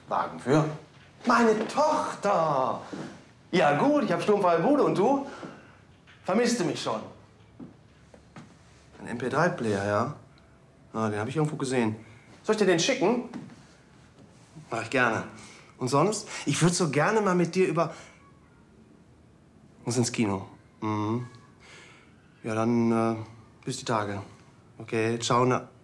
Wagen für meine Tochter. Ja gut, ich habe sturmfreie Bude und du? Vermisst du mich schon? Ein MP3-Player, ja? Ah, den habe ich irgendwo gesehen. Soll ich dir den schicken? Mach ich gerne. Und sonst? Ich würde so gerne mal mit dir über... Muss ins Kino. Mhm. Ja, dann bis die Tage. Okay, ciao.